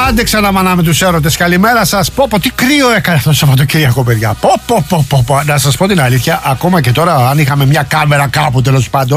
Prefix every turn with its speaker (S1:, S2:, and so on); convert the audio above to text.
S1: άντεξα να μανάμε τους έρωτες. Καλημέρα σας. Πω, τι κρύο έκανε αυτό το Σαββατοκύριακο, παιδιά. Πω. Να σας πω την αλήθεια, ακόμα και τώρα, αν είχαμε μια κάμερα κάπου τέλος πάντων,